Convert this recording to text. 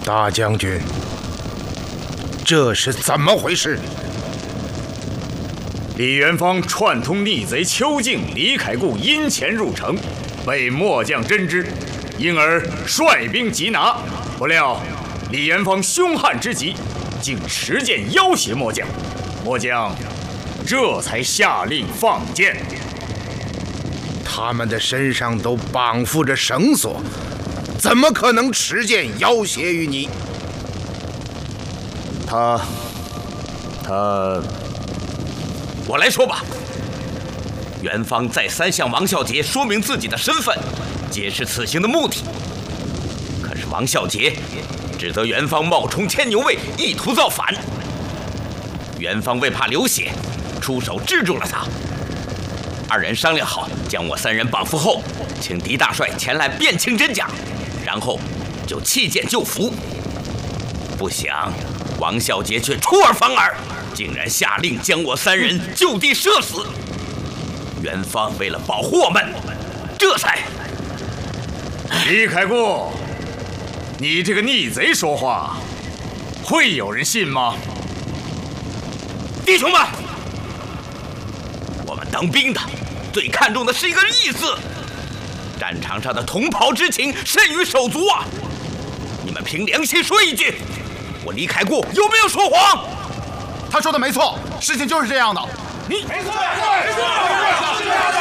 大将军，这是怎么回事？ 李元芳串通逆贼邱敬、李凯固因钱入城，被末将侦知，因而率兵缉拿。不料李元芳凶悍之极，竟持剑要挟末将，末将这才下令放箭。 他们的身上都绑缚着绳索，怎么可能持剑要挟于你？ 我来说吧。元芳再三向王孝杰说明自己的身份，揭示此行的目的。可是王孝杰指责元芳冒充牵牛卫，意图造反。元芳为怕流血，出手制住了他。二人商量好，将我三人绑缚后，请狄大帅前来辨清真假，然后就弃剑就俘。不想王孝杰却出尔反尔，竟然下令将我三人就地射死。元芳为了保护我们，这才…… 李凯固，你这个逆贼说话，会有人信吗？ 弟兄们，我们当兵的最看重的是一个义字，战场上的同袍之情甚于手足啊！你们凭良心说一句，我李凯固有没有说谎？ 他说的没错，事情就是这样的。 没错。